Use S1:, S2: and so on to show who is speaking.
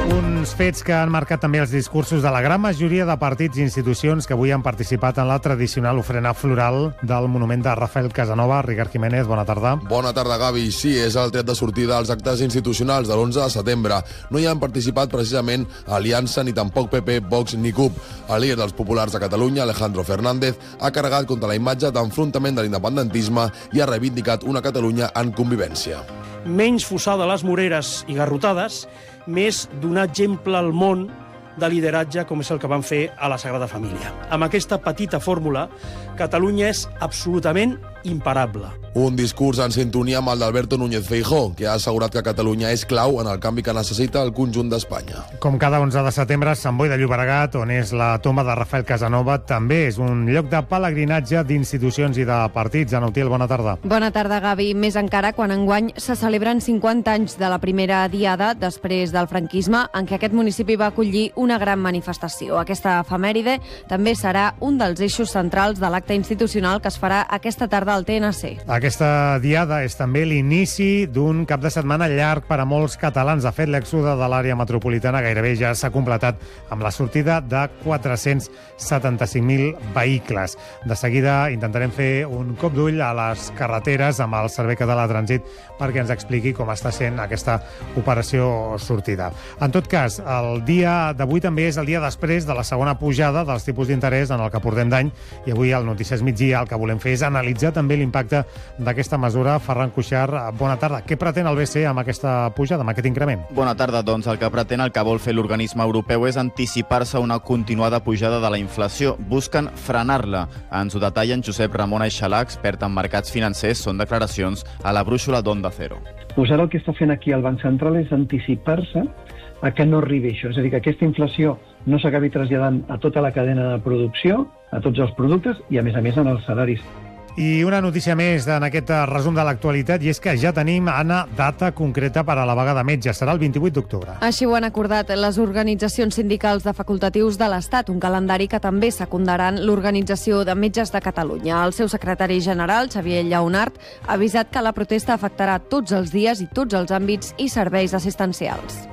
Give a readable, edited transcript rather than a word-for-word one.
S1: Uns fets que han marcat també els discursos de la gran majoria de partits i institucions que avui han participat en la tradicional ofrena floral del monument de Rafael Casanova. Ricard Jiménez, bona tarda.
S2: Bona tarda, Gavi. Sí, és el tret de sortida als actes institucionals de l'11 de setembre. No hi han participat precisament Aliança, ni tampoc PP, Vox ni CUP. El líder dels populars de Catalunya, Alejandro Fernández, ha carregat contra la imatge d'enfrontament de l'independentisme i ha reivindicat una Catalunya en convivència.
S3: Menys fossada a les moreres i garrotades, més donar exemple al món de lideratge com és el que van fer a la Sagrada Família. Amb aquesta petita fórmula, Catalunya és absolutament imparable.
S2: Un discurs en sintonia amb el d'Alberto Núñez Feijóo, que ha assegurat que Catalunya és clau en el canvi que necessita el conjunt d'Espanya.
S1: Com cada 11 de setembre, Sant Boi de Llobregat, on és la tomba de Rafael Casanova, també és un lloc de pelegrinatge d'institucions i de partits. Ana Utiel, bona tarda.
S4: Bona tarda, Gavi. Més encara quan enguany se celebren 50 anys de la primera diada després del franquisme, en què aquest municipi va acollir una gran manifestació. Aquesta efemèride també serà un dels eixos centrals de l'acte institucional que es farà aquesta tarda al TNC.
S1: Aquesta diada és també l'inici d'un cap de setmana llarg per a molts catalans. De fet, l'èxode de l'àrea metropolitana gairebé ja s'ha completat amb la sortida de 475.000 vehicles. De seguida intentarem fer un cop d'ull a les carreteres amb el Servei Català de Trànsit perquè ens expliqui com està sent aquesta operació sortida. En tot cas, el dia d'avui també és el dia després de la segona pujada dels tipus d'interès en el que portem d'any, i avui al Notícies Migdia el que volem fer és analitzar també l'impacte d'aquesta mesura. Ferran Cuixart, bona tarda. Què pretén el BCE amb aquesta pujada, amb aquest increment?
S5: Bona tarda. Doncs el que pretén, el que vol fer l'organisme europeu és anticipar-se a una continuada pujada de la inflació. Busquen frenar-la. Ens ho detallen Josep Ramon Aixalà, expert en mercats financers. Són declaracions a la brúixola d'Onda Cero.
S6: Pues ara el que està fent aquí el Banc Central és anticipar-se a que no arribi això. És a dir, que aquesta inflació no s'acabi traslladant a tota la cadena de producció, a tots els productes i, a més en els salaris.
S1: I una notícia més en aquest resum de l'actualitat, i és que ja tenim, Anna, data concreta per a la vaga de metges. Serà el 28 d'octubre.
S4: Així ho han acordat les organitzacions sindicals de facultatius de l'Estat, un calendari que també secundaran l'Organització de Metges de Catalunya. El seu secretari general, Xavier Lleonart, ha avisat que la protesta afectarà tots els dies i tots els àmbits i serveis assistencials.